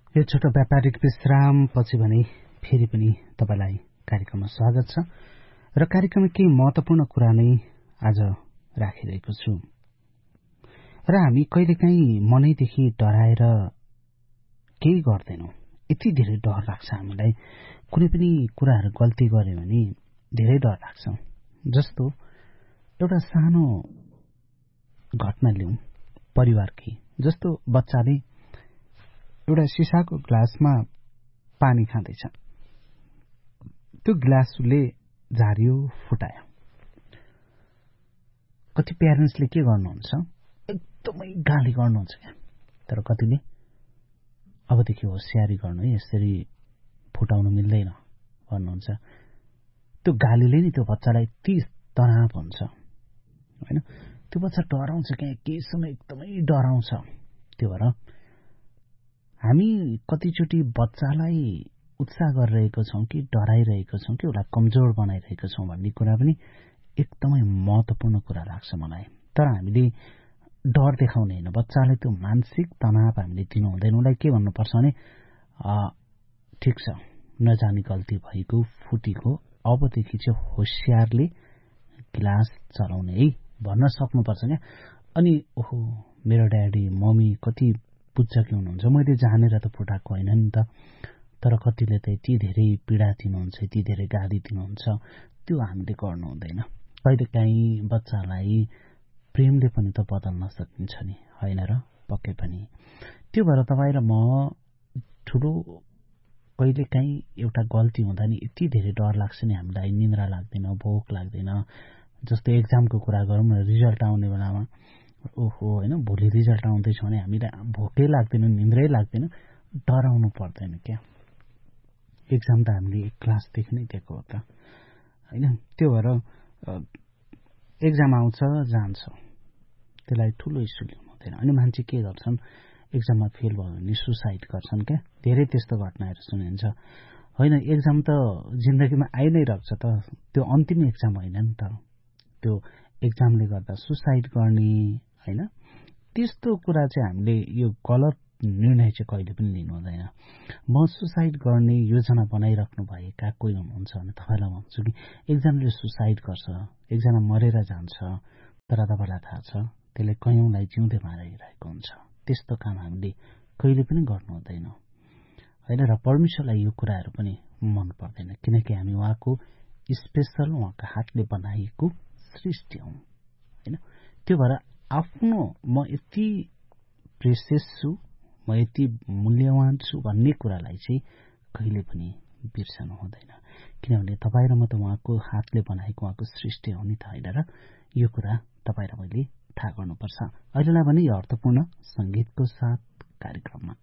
यो छोटो व्यापारिक विश्राम पछि भने फेरि पनि तपाईलाई कार्यक्रममा स्वागत छ र कार्यक्रममा केही महत्वपूर्ण कुरा नै आज राखिरहेको छु र हामी कहिलेकाहीँ मनैदेखि डराएर केही गर्दैनौं। यति धेरै डर लाग्छ हामीलाई, कुनै पनि कुराहरू गल्ती गर्यो भने धेरै डर लाग्छ। जस्तो एउटा सानो घटना लिउँ परिवारकै, जस्तो बच्चाले एउटा सिसाको ग्लासमा पानी खाँदैछ, त्यो ग्लास उसले झारियो, फुटायो। कति प्यारेन्ट्सले के गर्नुहुन्छ, एकदमै गाली गर्नुहुन्छ क्या, तर कतिले अबदेखि होशियारी गर्नु है, यसरी फुटाउनु मिल्दैन भन्नुहुन्छ। त्यो गालीले नि त्यो बच्चालाई यति तनाव हुन्छ हैन, त्यो बच्चा डराउँछ क्या, केही समय एकदमै डराउँछ। त्यो भएर हामी कतिचोटि बच्चालाई उत्साह गरिरहेको छौं कि डराइरहेको छौं कि उसलाई कमजोर बनाइरहेको छौं भन्ने कुरा पनि एकदमै महत्वपूर्ण कुरा लाग्छ मलाई। तर हामीले डर देखाउने हैन, बच्चालाई त्यो मानसिक तनाव हामीले दिनु हुँदैन। उसलाई के भन्नुपर्छ भने ठिक छ, नजानी गल्ती भएको, फुटेको, अबदेखि चाहिँ होशियारले गिलास चलाउने है भन्न सक्नुपर्छ क्या। अनि ओहो मेरो ड्याडी मम्मी कति बुझकी हुनुहुन्छ, मैले जानेर त फुटाएको होइन नि त, तर कतिले त यति धेरै पीडा दिनुहुन्छ, यति धेरै गाली दिनुहुन्छ, त्यो हामीले गर्नु हुँदैन। कहिलेकाहीँ बच्चालाई प्रेमले पनि त बदल्न सकिन्छ नि, होइन र? पक्कै पनि। त्यो भएर तपाईँ र म ठुलो कहिलेकाहीँ एउटा गल्ती हुँदा नि यति धेरै डर लाग्छ नि हामीलाई, निन्द्रा लाग्दैन, भोक लाग्दैन। जस्तो एक्जामको कुरा गरौँ न, रिजल्ट आउने बेलामा ओहो हैन, भोलि रिजल्ट आउँदैछ भने हामीलाई भोकै लाग्दैन, निन्द्रै लाग्दैन, डराउनु पर्दैन क्या। एक्जाम त हामीले एक क्लासदेखि नै दिएको हो त हैन। त्यो भएर एक्जाम आउँछ जान्छ, त्यसलाई ठुलो इस्यु लिनु हुँदैन। अनि मान्छे के गर्छन्, एक्जाममा फेल भयो भने सुसाइड गर्छन् क्या। धेरै त्यस्तो घटनाहरू सुनिन्छ। होइन, एक्जाम त जिन्दगीमा आइ नै रहेछ त, त्यो अन्तिम एक्जाम होइन नि त। त्यो एक्जामले गर्दा सुसाइड गर्ने हैन, त्यस्तो कुरा चाहिँ हामीले यो गलत निर्णय चाहिँ कहिले पनि लिनु हुँदैन। म सुसाइड गर्ने योजना बनाइराख्नु भएका कोही हुनुहुन्छ भने तपाईँलाई भन्छु कि एकजनाले सुसाइड गर्छ, एकजना मरेर जान्छ, तर तपाईँलाई थाहा छ त्यसले कयौंलाई जिउँदै मारिरहेको हुन्छ। त्यस्तो काम हामीले कहिले पनि गर्नु हुँदैन हैन। र परमेश्वरलाई यो कुराहरू पनि मन पर्दैन, किनकि हामी उहाँको स्पेशल, उहाँको हातले बनाइएको सृष्टि हौं हैन। त्यो भएर आफ्नो म यति प्रेसियस छु, म यति मूल्यवान छु भन्ने कुरालाई चाहिँ कहिले पनि बिर्सनु हुँदैन, किनभने तपाईँ र म त उहाँको हातले बनाएको उहाँको सृष्टि हो नि त हैन र? यो कुरा तपाईँ र मैले थाहा गर्नुपर्छ। अहिलेलाई भने यो अर्थपूर्ण संगीतको साथ कार्यक्रममा